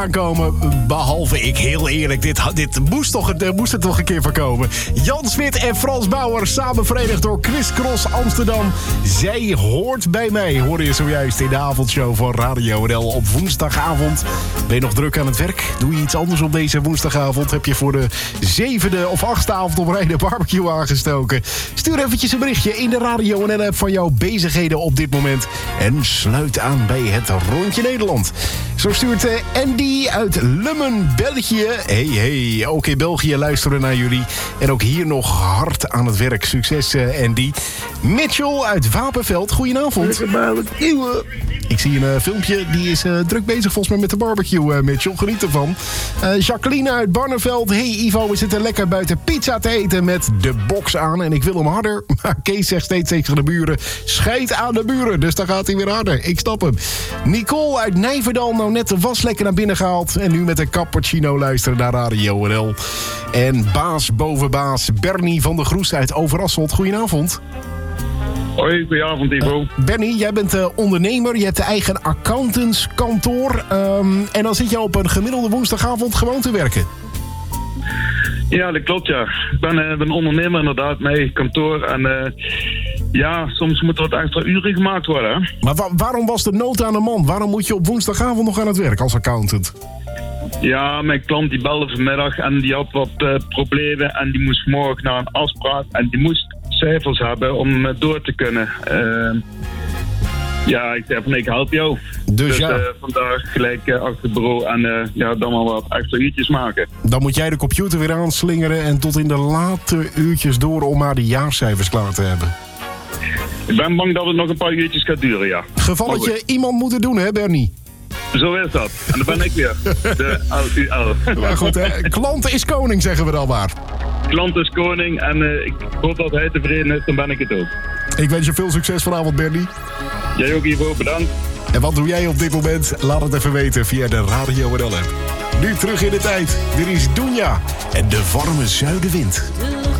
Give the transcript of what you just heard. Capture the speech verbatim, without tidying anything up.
aankomen, behalve ik, heel eerlijk. Dit, dit moest, toch, er moest er toch een keer van komen. Jan Smit en Frans Bauer, samen verenigd door Chris Cross Amsterdam. Zij hoort bij mij, hoorde je zojuist in de avondshow van Radio N L op woensdagavond. Ben je nog druk aan het werk? Doe je iets anders op deze woensdagavond? Heb je voor de zevende of achtste avond op rij de barbecue aangestoken? Stuur eventjes een berichtje in de Radio N L-app van jouw bezigheden op dit moment. En sluit aan bij het Rondje Nederland. Zo stuurt uh, Andy uit Lummen, België. Hey, hey, ook in België luisteren naar jullie. En ook hier nog hard aan het werk. Succes, uh, Andy. Mitchell uit Wapenveld, goedenavond. Ik zie een uh, filmpje, die is uh, druk bezig volgens mij met de barbecue, uh, Mitchell. Geniet ervan. Uh, Jacqueline uit Barneveld. Hey Ivo, we zitten lekker buiten pizza te eten met de box aan. En ik wil hem harder. Maar Kees zegt steeds tegen de buren, scheid aan de buren. Dus dan gaat hij weer harder. Ik stap hem. Nicole uit Nijverdal, nou net de was lekker naar binnen gehaald. En nu met een cappuccino luisteren naar Radio N L. En baas boven baas, Bernie van der Groes uit Overasselt. Goedenavond. Hoi, goedenavond Ivo. Uh, Bernie, jij bent uh, ondernemer. Je hebt een eigen accountantskantoor. Um, en dan zit je op een gemiddelde woensdagavond gewoon te werken. Ja, dat klopt, ja. Ik ben, uh, ben ondernemer inderdaad, met kantoor. En uh, ja, soms moeten wat extra uren gemaakt worden. Hè? Maar wa- waarom was de nood aan de man? Waarom moet je op woensdagavond nog aan het werk als accountant? Ja, mijn klant die belde vanmiddag en die had wat uh, problemen. En die moest morgen naar een afspraak. En die moest cijfers hebben om uh, door te kunnen. Uh, ja, ik zei van ik help jou. Dus, dus ja. uh, vandaag gelijk uh, achter het bureau en uh, ja, dan maar wat extra uurtjes maken. Dan moet jij de computer weer aanslingeren en tot in de late uurtjes door om maar de jaarcijfers klaar te hebben. Ik ben bang dat het nog een paar uurtjes gaat duren, ja. Gevalletje iemand moeten doen, hè Bernie? Zo is dat. En dan ben ik weer. De L U L. Maar goed, hè? Klant is koning, zeggen we dan maar. Klant is koning en uh, ik hoop dat hij tevreden is, dan ben ik het ook. Ik wens je veel succes vanavond, Bernie. Jij ook, Ivo, bedankt. En wat doe jij op dit moment? Laat het even weten via de Radio N L-app. Nu terug in de tijd. Dit is Doenja en de warme zuidenwind.